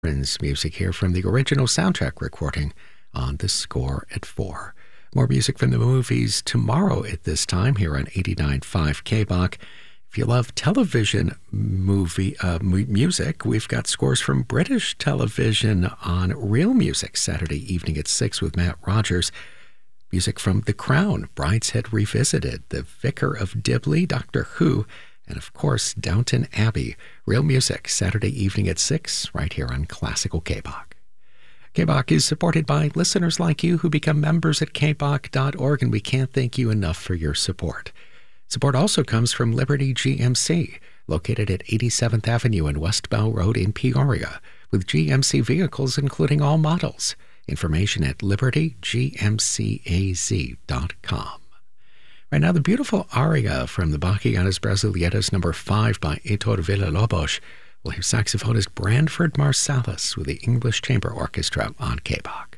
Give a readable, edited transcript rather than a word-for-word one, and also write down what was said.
Music here from the original soundtrack recording on The Score at 4. More music from the movies tomorrow at this time here on 89.5 KBOK. If you love television music, we've got scores from British television on Real Music Saturday evening at 6 with Matt Rogers. Music from The Crown, Brideshead Revisited, The Vicar of Dibley, Doctor Who, and of course, Downton Abbey. Real Music, Saturday evening at 6, right here on Classical KBOK. KBOK is supported by listeners like you who become members at kbok.org, and we can't thank you enough for your support. Support also comes from Liberty GMC, located at 87th Avenue and West Bell Road in Peoria, with GMC vehicles including all models. Information at libertygmcaz.com. Right now, the beautiful aria from the Bachianas Brasileiras No. 5 by Heitor Villa-Lobos will hear saxophonist Branford Marsalis with the English Chamber Orchestra on KBOK.